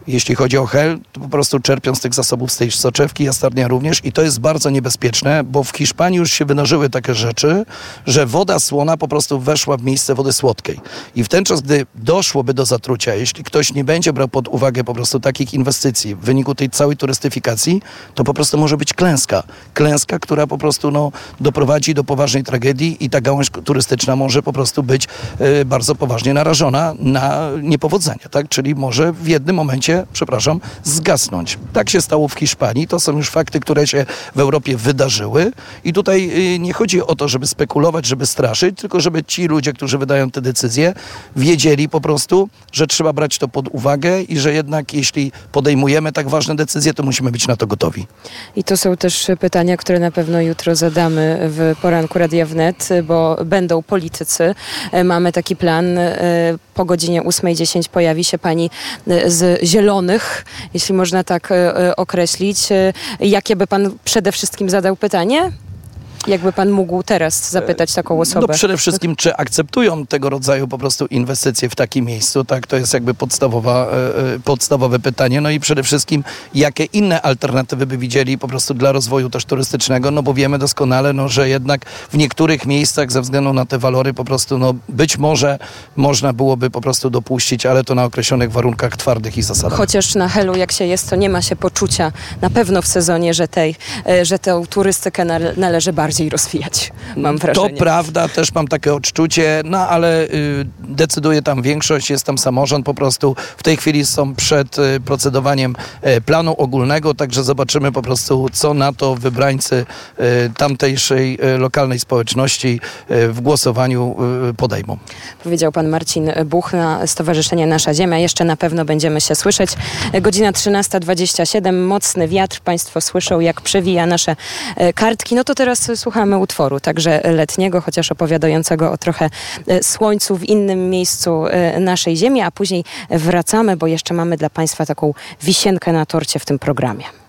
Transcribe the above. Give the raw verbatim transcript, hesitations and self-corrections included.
Jeśli chodzi o hel, to po prostu czerpią z tych zasobów z tej soczewki, jastarnia również i to jest bardzo niebezpieczne, bo w Hiszpanii już się wynożyły takie rzeczy, że woda słona po prostu weszła w miejsce wody słodkiej. I w ten czas, gdy doszłoby do zatrucia, jeśli ktoś nie będzie brał pod uwagę po prostu takich inwestycji w wyniku tej całej turystyfikacji, to po prostu może być klęska. Klęska, która po prostu no, doprowadzi do poważnej tragedii i ta gałąź turystyczna może po prostu być y, bardzo poważnie narażona na niepowodzenia, tak? Czyli może w jednym momencie, przepraszam, zgasnąć. Tak się stało w Hiszpanii. To są już fakty, które się w Europie wydarzyły i tutaj y, nie chodzi o to, żeby spekulować, żeby straszyć, tylko żeby ci ludzie, którzy wydają te decyzje, wiedzieli po prostu, że trzeba brać to pod uwagę i że jednak jeśli podejmujemy tak ważne decyzje, to musimy być na to gotowi. I to są też pytania, które na pewno jutro zadamy w poranku Radia Wnet, bo będą politycy. Mamy taki plan. Po godzinie ósmej dziesięć pojawi się pani z Zielonych, jeśli można tak określić. Jakie by pan przede wszystkim zadał pytanie? Jakby pan mógł teraz zapytać taką osobę? No przede wszystkim, czy akceptują tego rodzaju po prostu inwestycje w takim miejscu, tak? To jest jakby podstawowa, e, podstawowe pytanie. No i przede wszystkim, jakie inne alternatywy by widzieli po prostu dla rozwoju też turystycznego, no bo wiemy doskonale, no, że jednak w niektórych miejscach ze względu na te walory po prostu, no być może można byłoby po prostu dopuścić, ale to na określonych warunkach twardych i zasadach. Chociaż na Helu, jak się jest, to nie ma się poczucia na pewno w sezonie, że, tej, że tę turystykę należy bardziej rozwijać, mam wrażenie. To prawda, też mam takie odczucie, no ale y, decyduje tam większość, jest tam samorząd po prostu. W tej chwili są przed y, procedowaniem y, planu ogólnego, także zobaczymy po prostu, co na to wybrańcy y, tamtejszej y, lokalnej społeczności y, w głosowaniu y, podejmą. Powiedział pan Marcin Buchna, Stowarzyszenie Nasza Ziemia. Jeszcze na pewno będziemy się słyszeć. Godzina trzynasta dwadzieścia siedem, mocny wiatr. Państwo słyszą, jak przewija nasze kartki. No to teraz słuchamy utworu, także letniego, chociaż opowiadającego o trochę słońcu w innym miejscu naszej ziemi, a później wracamy, bo jeszcze mamy dla państwa taką wisienkę na torcie w tym programie.